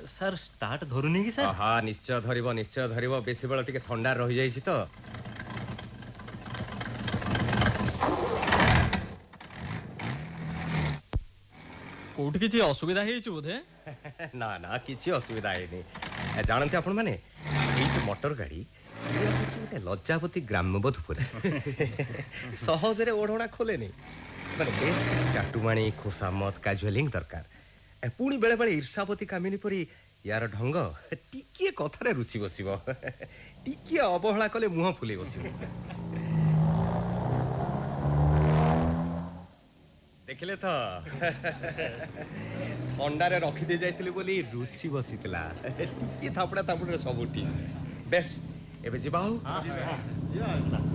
Sir start धरुनी कि sir? हाँ निश्चय धरिबो बेसी बेला टिके ठंडा रहि जाइछि तो कोठी किछि असुविधा हेछि बोधे? ना ना किछि असुविधा हेनी जानते आपण माने एई जे मोटर गाड़ी ये किछि गोटे लज्जावती ग्रामबधुपुर सहजरे ओढोणा खोलेनी माने बेस किछि चाटुमाणी खुशामत कैजुअलिंग दरकार पुणी बेले बेले ईर्षावती कामिनी परी यार ढंग टिकिए कथारे रुचि बसिबो टिकिए अवहेला कले मुह फुले बसिबो देखिले तो ठंडारे रखी दे जाइतिली बोली रुचि बसितला टिकिए थापड़ा थापड़े सब ठीक बेस एबे जिबाऊ